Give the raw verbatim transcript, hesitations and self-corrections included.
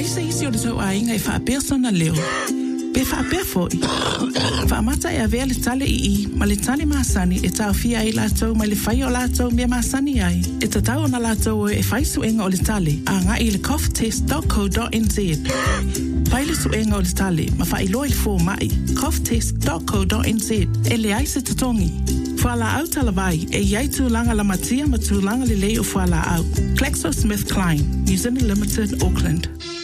Aisa isi o le tau a inga e wha persona leo. Pe wha pe foi. Wha mata e a vea le tale i i, ma le tale maasani e tau fia i lātou ma le whai o lātou mea maasani ai. E ta tau na lātou e whai suenga o le tale, a ngā i le cough test dot co dot n z. Pai le suenga o le tale, ma wha i loa i fō mai, cough test dot co dot n z, e le aise tatongi. Whala au talavai, e iai tūlanga la matia ma tūlanga le lei o whala au. GlaxoSmithKline, New Zealand Limited, Auckland.